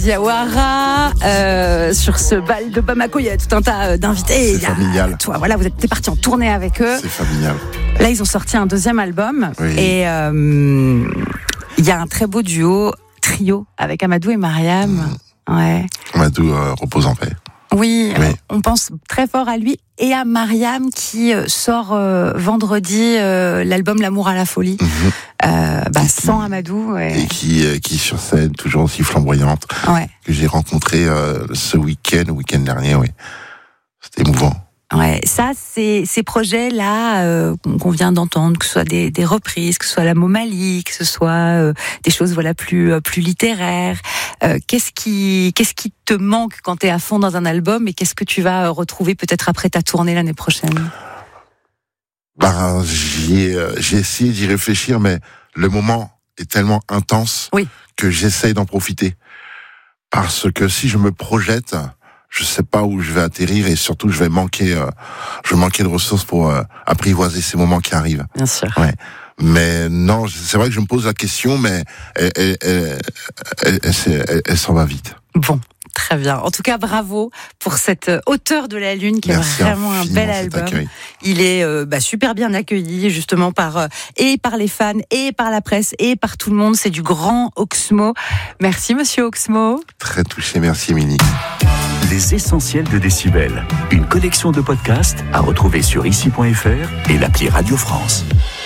Diawara, sur ce bal de Bamako, il y a tout un tas d'invités. C'est familial. Toi, voilà, t'es parti en tournée avec eux. C'est familial. Là, ils ont sorti un deuxième album. Oui. Et il y a un très beau trio avec Amadou et Mariam. Ouais. Amadou repose en paix. Oui, on pense très fort à lui et à Mariam qui sort vendredi l'album L'amour à la folie. Sans Amadou. Et qui sur scène, toujours aussi flamboyante, que j'ai rencontré ce week-end dernier, oui. C'était émouvant. Ouais, ça, ces projets-là qu'on vient d'entendre, que ce soit des reprises, que ce soit la Momali, que ce soit des choses plus littéraires. Qu'est-ce qui te manque quand t'es à fond dans un album et qu'est-ce que tu vas retrouver peut-être après ta tournée l'année prochaine? J'ai essayé d'y réfléchir, mais le moment est tellement intense que j'essaye d'en profiter. Parce que si je me projette, je sais pas où je vais atterrir et surtout je vais manquer de ressources pour apprivoiser ces moments qui arrivent. Bien sûr. Ouais. Mais non, c'est vrai que je me pose la question, mais elle s'en va vite. Bon. Très bien. En tout cas, bravo pour cette Hauteur de la Lune qui est vraiment un bel album. Il est super bien accueilli justement par les fans et par la presse et par tout le monde. C'est du grand Oxmo. Merci Monsieur Oxmo. Très touché, merci Émilie. Les essentiels de Décibel, une collection de podcasts à retrouver sur ici.fr et l'appli Radio France.